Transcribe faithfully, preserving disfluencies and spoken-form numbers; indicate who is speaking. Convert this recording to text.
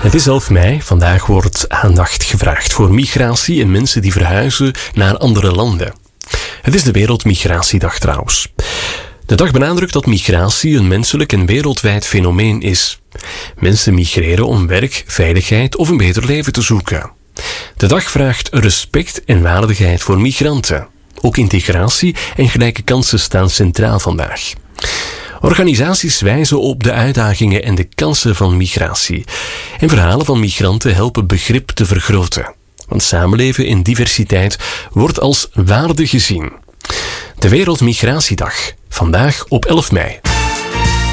Speaker 1: Het is elf mei. Vandaag wordt aandacht gevraagd voor migratie en mensen die verhuizen naar andere landen. Het is de Wereldmigratiedag trouwens. De dag benadrukt dat migratie een menselijk en wereldwijd fenomeen is. Mensen migreren om werk, veiligheid of een beter leven te zoeken. De dag vraagt respect en waardigheid voor migranten. Ook integratie en gelijke kansen staan centraal vandaag. Organisaties wijzen op de uitdagingen en de kansen van migratie. En verhalen van migranten helpen begrip te vergroten. Want samenleven in diversiteit wordt als waarde gezien. De Wereldmigratiedag, vandaag op elf mei.